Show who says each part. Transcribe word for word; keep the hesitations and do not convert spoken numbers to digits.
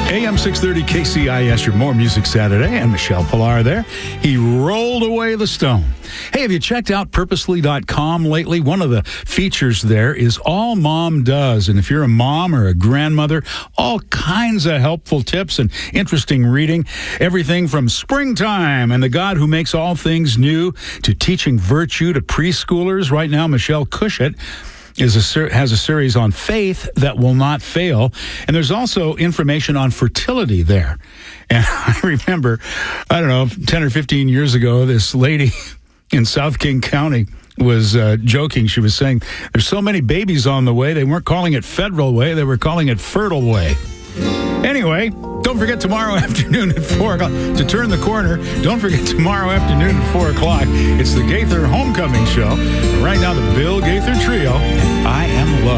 Speaker 1: A M six thirty K C I S, your More Music Saturday, and Michelle Pillar there. He rolled away the stone. Hey, have you checked out purposely dot com lately? One of the features there is All Mom Does. And if you're a mom or a grandmother, all kinds of helpful tips and interesting reading. Everything from springtime and the God who makes all things new to teaching virtue to preschoolers. Right now, Michelle Cushett is a ser- has a series on faith that will not fail. And there's also information on fertility there. And I remember, I don't know, ten or fifteen years ago, this lady in South King County was uh, joking. She was saying, there's so many babies on the way, they weren't calling it Federal Way, they were calling it Fertile Way. Anyway, don't forget tomorrow afternoon at four o'clock. To turn the corner, don't forget tomorrow afternoon at four o'clock. It's the Gaither Homecoming Show. Right now, the Bill Gaither Trio, I Am Love.